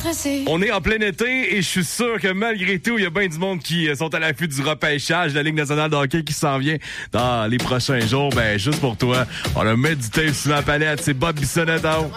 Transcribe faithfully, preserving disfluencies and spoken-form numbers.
stressé. On est en plein été et je suis sûr que malgré tout, il y a bien du monde qui sont à l'affût du repêchage de la Ligue nationale de hockey qui s'en vient dans les prochains jours. Ben, juste pour toi, on a mis du tape sur la palette. C'est Bob Bissonnette.